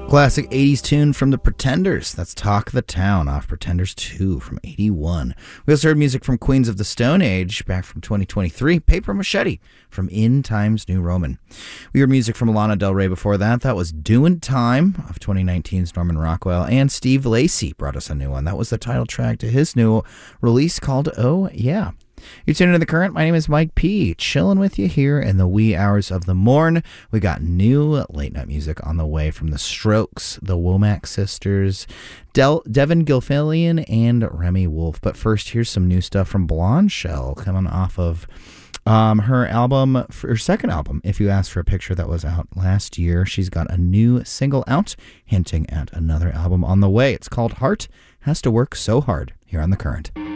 Classic 80s tune from the Pretenders. That's Talk the Town off Pretenders 2 from 81. We also heard music from Queens of the Stone Age back from 2023. Paper Machete from In Times New Roman. We heard music from Lana Del Rey before that. That was Doin' Time of 2019's Norman Rockwell. And Steve Lacy brought us a new one. That was the title track to his new release called Oh Yeah. You're tuning in to The Current. My name is Mike P. Chilling with you here in the wee hours of the morn. We got new late night music on the way from The Strokes, the Womack Sisters, Devin Gilfillian, and Remy Wolf. But first, here's some new stuff from Blonde Shell coming off of her second album, If You Ask for a Picture, that was out last year. She's got a new single out, hinting at another album on the way. It's called Heart Has to Work So Hard here on The Current.